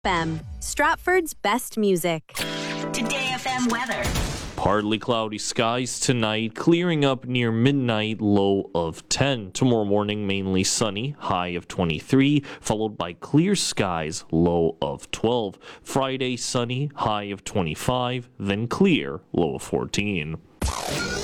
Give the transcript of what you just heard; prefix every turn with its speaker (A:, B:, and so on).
A: FM, Stratford's best music.
B: Today FM weather.
C: Partly cloudy skies tonight, clearing up near midnight, low of 10. Tomorrow morning, mainly sunny, high of 23, followed by clear skies, low of 12. Friday, sunny, high of 25, then clear, low of 14.